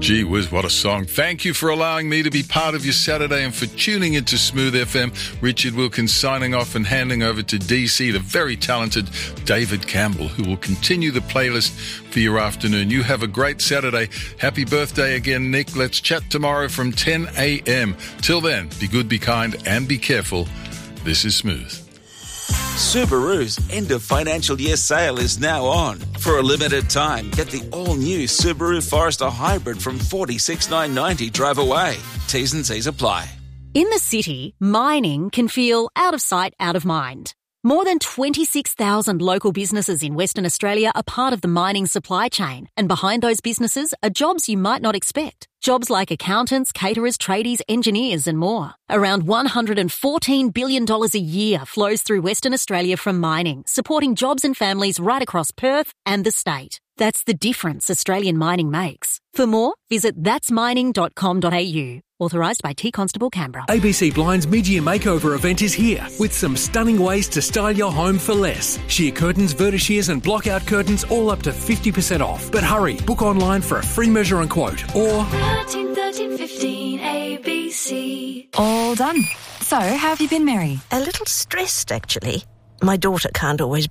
Gee whiz, what a song. Thank you for allowing me to be part of your Saturday and for tuning into Smooth FM. Richard Wilkins signing off and handing over to DC, the very talented David Campbell, who will continue the playlist for your afternoon. You have a great Saturday. Happy birthday again, Nick. Let's chat tomorrow from 10 a.m. Till then, be good, be kind, and be careful. This is Smooth. Subaru's end of financial year sale is now on. For a limited time, get the all-new Subaru Forester Hybrid from $46,990 drive away. T's and C's apply. In the city, mining can feel out of sight, out of mind. More than 26,000 local businesses in Western Australia are part of the mining supply chain, and behind those businesses are jobs you might not expect. Jobs like accountants, caterers, tradies, engineers and more. Around $114 billion a year flows through Western Australia from mining, supporting jobs and families right across Perth and the state. That's the difference Australian mining makes. For more, visit thatsmining.com.au. Authorised by T Constable Canberra. ABC Blind's mid-year makeover event is here with some stunning ways to style your home for less. Sheer curtains, vertishears and block-out curtains all up to 50% off. But hurry, book online for a free measure and quote or 1315 ABC. All done. So, how have you been, Mary? A little stressed, actually. My daughter can't always